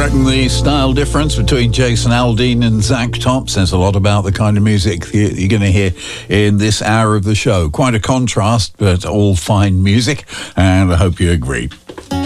reckon the style difference between Jason Aldean and Zach Top says a lot about the kind of music you're going to hear in this hour of the show. Quite a contrast, but all fine music, and I hope you agree.